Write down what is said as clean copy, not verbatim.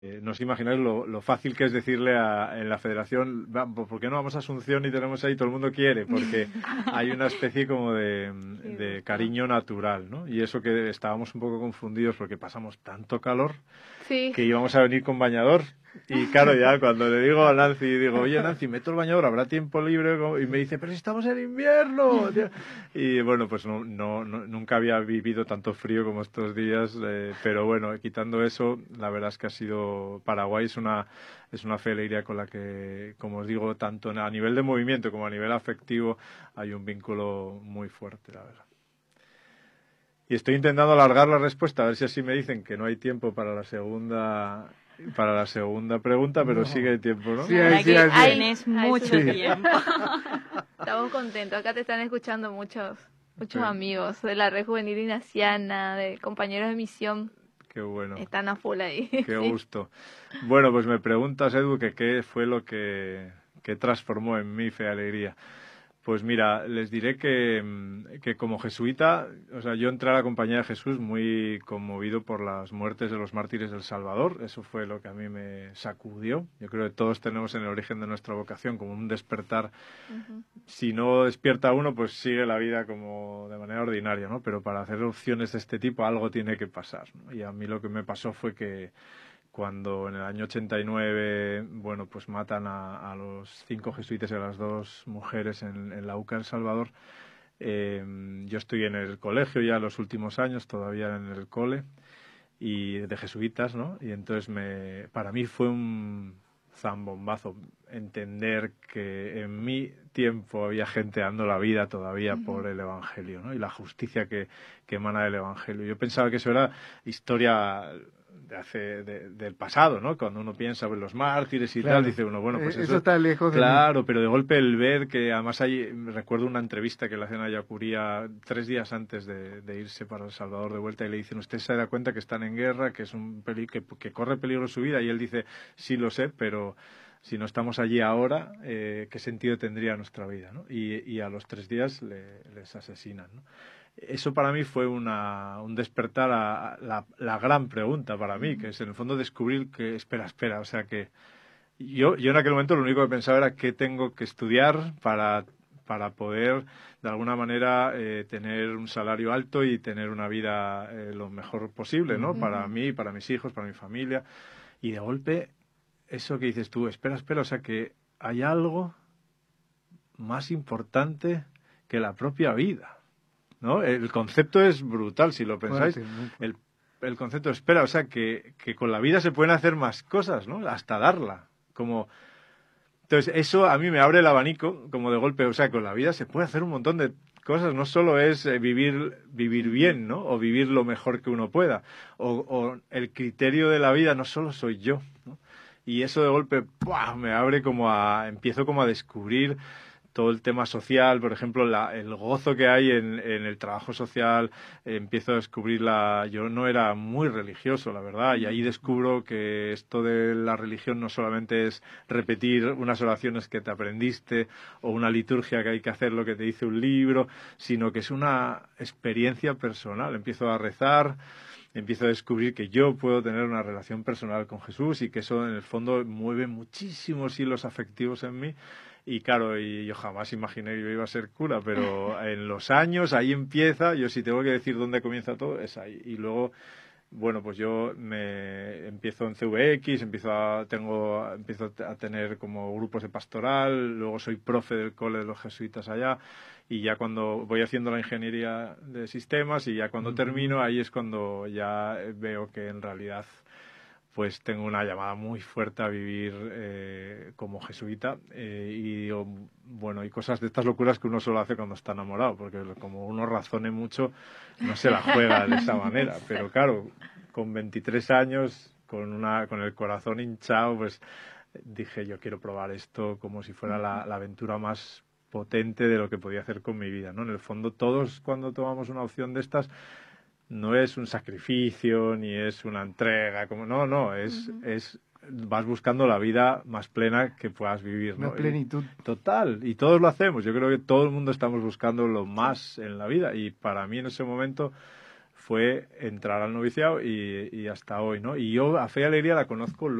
No os imagináis lo fácil que es decirle en la federación, ¿por qué no vamos a Asunción y tenemos ahí, todo el mundo quiere? Porque hay una especie como de cariño natural, ¿no? Y eso que estábamos un poco confundidos porque pasamos tanto calor Sí. que íbamos a venir con bañador. Y claro, ya cuando le digo a Nancy, digo, oye Nancy, meto el bañador, ¿habrá tiempo libre? Y me dice, pero si estamos en invierno. Y bueno, pues nunca había vivido tanto frío como estos días, pero bueno, quitando eso, la verdad es que ha sido, Paraguay es una feligría con la que, como os digo, tanto a nivel de movimiento como a nivel afectivo, hay un vínculo muy fuerte, la verdad. Y estoy intentando alargar la respuesta, a ver si así me dicen que no hay tiempo para la segunda pregunta, pero sí que hay tiempo, ¿no? Sí, tienes mucho sí. tiempo. Estamos contentos. Acá te están escuchando muchos amigos de la Red Juvenil Ignaciana, de compañeros de misión. Qué bueno. Están a full ahí. Qué gusto. Bueno, pues me preguntas, Edu, que qué fue lo que transformó en mí Fe y Alegría. Pues mira, les diré que como jesuita, o sea, yo entré a la Compañía de Jesús muy conmovido por las muertes de los mártires del Salvador. Eso fue lo que a mí me sacudió. Yo creo que todos tenemos en el origen de nuestra vocación como un despertar. Uh-huh. Si no despierta uno, pues sigue la vida como de manera ordinaria, ¿no? Pero para hacer opciones de este tipo algo tiene que pasar, ¿no? Y a mí lo que me pasó fue que cuando en el año 89, bueno, pues matan a los 5 jesuitas y a las 2 mujeres en la UCA El Salvador, yo estoy en el colegio ya los últimos años, todavía en el cole, y de jesuitas, ¿no? Y entonces para mí fue un zambombazo entender que en mi tiempo había gente dando la vida todavía por el Evangelio, ¿no? Y la justicia que emana del Evangelio. Yo pensaba que eso era historia del pasado, ¿no? Cuando uno piensa en los mártires y tal, dice uno, bueno, pues eso está lejos. Claro, pero de golpe el ver que además recuerdo una entrevista que le hacen a Yacuría 3 días antes de irse para El Salvador de vuelta y le dicen, ¿usted se da cuenta que están en guerra, que es que corre peligro su vida? Y él dice, sí lo sé, pero si no estamos allí ahora, ¿qué sentido tendría nuestra vida, ¿no? Y a los 3 días les asesinan, ¿no? Eso para mí fue un despertar a la gran pregunta para mí, que es en el fondo descubrir que, espera, o sea que yo en aquel momento lo único que pensaba era qué tengo que estudiar para poder de alguna manera tener un salario alto y tener una vida lo mejor posible, ¿no? Para mí, para mis hijos, para mi familia. Y de golpe, eso que dices tú, espera, o sea que hay algo más importante que la propia vida, ¿no? El concepto es brutal, si lo pensáis. El concepto, espera, o sea, que con la vida se pueden hacer más cosas, ¿no? Hasta darla. Entonces, eso a mí me abre el abanico, como de golpe, o sea, con la vida se puede hacer un montón de cosas, no solo es vivir bien, ¿no? O vivir lo mejor que uno pueda. O el criterio de la vida no solo soy yo, ¿no? Y eso de golpe, ¡pua!, me abre empiezo como a descubrir todo el tema social, por ejemplo, el gozo que hay en el trabajo social, empiezo a descubrir yo no era muy religioso, la verdad, y ahí descubro que esto de la religión no solamente es repetir unas oraciones que te aprendiste o una liturgia que hay que hacer lo que te dice un libro, sino que es una experiencia personal. Empiezo a rezar, empiezo a descubrir que yo puedo tener una relación personal con Jesús y que eso en el fondo mueve muchísimos hilos afectivos en mí. Y claro, yo jamás imaginé que yo iba a ser cura, pero en los años ahí empieza. Yo si tengo que decir dónde comienza todo, es ahí. Y luego, bueno, pues yo empiezo en CVX, empiezo a tener como grupos de pastoral, luego soy profe del cole de los jesuitas allá, y ya cuando voy haciendo la ingeniería de sistemas y ya cuando termino, ahí es cuando ya veo que en realidad pues tengo una llamada muy fuerte a vivir como jesuita y cosas de estas locuras que uno solo hace cuando está enamorado, porque como uno razone mucho no se la juega de esa manera, pero claro, con 23 años, con el corazón hinchado, pues dije yo quiero probar esto como si fuera la aventura más potente de lo que podía hacer con mi vida, ¿no? En el fondo todos cuando tomamos una opción de estas no es un sacrificio ni es una entrega, vas buscando la vida más plena que puedas vivir, ¿no? Una plenitud. Total, y todos lo hacemos. Yo creo que todo el mundo estamos buscando lo más en la vida y para mí en ese momento fue entrar al noviciado y hasta hoy, ¿no? Y yo a Fe y Alegría la conozco